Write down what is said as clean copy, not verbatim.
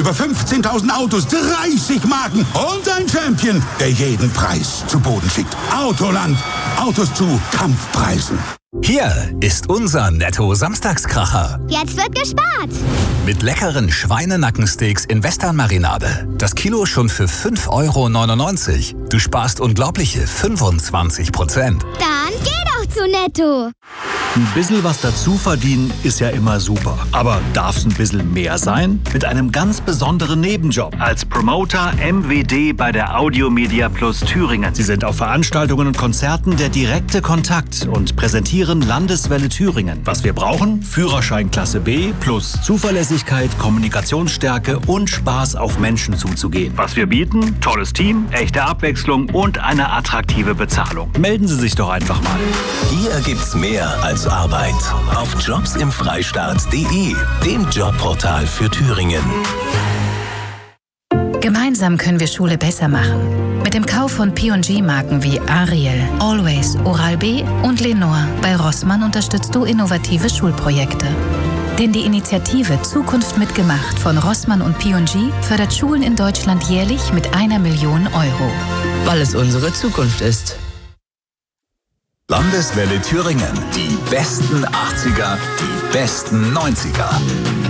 Über 15.000 Autos, 30 Marken und ein Champion, der jeden Preis zu Boden schickt. Autoland. Autos zu Kampfpreisen. Hier ist unser Netto-Samstagskracher. Jetzt wird gespart. Mit leckeren Schweinenackensteaks in Western-Marinade. Das Kilo schon für 5,99 €. Du sparst unglaubliche 25%. Dann geh doch zu Netto. Ein bisschen was dazu verdienen ist ja immer super. Aber darf es ein bisschen mehr sein? Mit einem ganz besonderen Nebenjob. Als Promoter MWD bei der Audiomedia Plus Thüringen. Sie sind auf Veranstaltungen und Konzerten der direkte Kontakt und präsentieren Landeswelle Thüringen. Was wir brauchen? Führerschein Klasse B plus Zuverlässigkeit, Kommunikationsstärke und Spaß auf Menschen zuzugehen. Was wir bieten? Tolles Team, echte Abwechslung und eine attraktive Bezahlung. Melden Sie sich doch einfach mal. Hier gibt's mehr als Arbeit. Auf jobsimfreistaat.de, dem Jobportal für Thüringen. Gemeinsam können wir Schule besser machen. Mit dem Kauf von P&G-Marken wie Ariel, Always, Oral-B und Lenore bei Rossmann unterstützt du innovative Schulprojekte. Denn die Initiative Zukunft mitgemacht von Rossmann und P&G fördert Schulen in Deutschland jährlich mit 1 Million €. Weil es unsere Zukunft ist. Landeswelle Thüringen. Die besten 80er, die besten 90er.